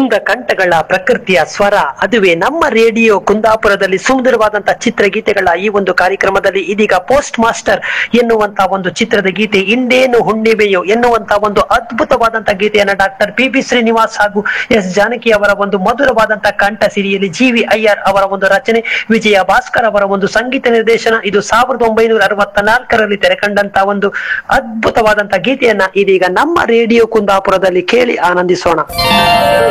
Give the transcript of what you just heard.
ಕುಂದ ಕಂಠಗಳ ಪ್ರಕೃತಿಯ ಸ್ವರ, ಅದುವೇ ನಮ್ಮ ರೇಡಿಯೋ ಕುಂದಾಪುರದಲ್ಲಿ ಸುಂದರವಾದಂತಹ ಚಿತ್ರಗೀತೆಗಳ ಈ ಒಂದು ಕಾರ್ಯಕ್ರಮದಲ್ಲಿ ಇದೀಗ ಪೋಸ್ಟ್ ಮಾಸ್ಟರ್ ಎನ್ನುವಂತಹ ಒಂದು ಚಿತ್ರದ ಗೀತೆ, ಇಂಡೇನು ಹುಣ್ಣಿಮೆಯೋ ಎನ್ನುವಂತಹ ಒಂದು ಅದ್ಭುತವಾದಂತಹ ಗೀತೆಯನ್ನ ಡಾಕ್ಟರ್ ಪಿ ಶ್ರೀನಿವಾಸ್ ಹಾಗೂ ಎಸ್ ಜಾನಕಿ ಅವರ ಒಂದು ಮಧುರವಾದಂತಹ ಕಂಠ ಸಿರಿಯಲ್ಲಿ ಜಿ.ವಿ. ಅಯ್ಯರ್ ಅವರ ಒಂದು ರಚನೆ, ವಿಜಯ ಭಾಸ್ಕರ್ ಅವರ ಒಂದು ಸಂಗೀತ ನಿರ್ದೇಶನ. ಇದು 1964ರಲ್ಲಿ ತೆರೆಕಂಡಂತಹ ಒಂದು ಅದ್ಭುತವಾದಂತಹ ಗೀತೆಯನ್ನ ಇದೀಗ ನಮ್ಮ ರೇಡಿಯೋ ಕುಂದಾಪುರದಲ್ಲಿ ಕೇಳಿ ಆನಂದಿಸೋಣ.